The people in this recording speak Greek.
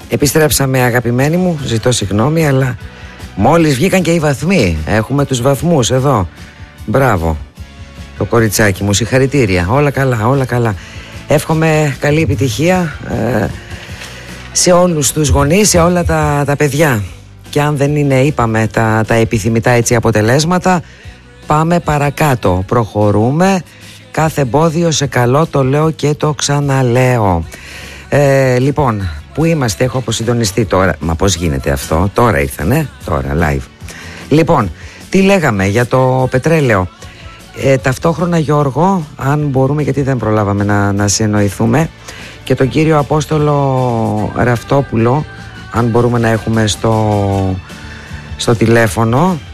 Επιστρέψαμε, αγαπημένοι μου, ζητώ συγγνώμη, αλλά μόλις βγήκαν και οι βαθμοί. Έχουμε τους βαθμούς εδώ. Μπράβο το κοριτσάκι μου, συγχαρητήρια. Όλα καλά, όλα καλά. Εύχομαι καλή επιτυχία σε όλους τους γονείς, σε όλα τα παιδιά. Και αν δεν είναι, είπαμε, τα επιθυμητά έτσι αποτελέσματα, πάμε παρακάτω, προχωρούμε. Κάθε εμπόδιο σε καλό, το λέω και το ξαναλέω. Λοιπόν, πού είμαστε, έχω αποσυντονιστεί τώρα. Μα πώς γίνεται αυτό, τώρα ήρθανε, τώρα live. Λοιπόν, τι λέγαμε για το πετρέλαιο. Ταυτόχρονα, Γιώργο, αν μπορούμε, γιατί δεν προλάβαμε να συνεννοηθούμε, και τον κύριο Απόστολο Ραφτόπουλο, αν μπορούμε να έχουμε στο τηλέφωνο.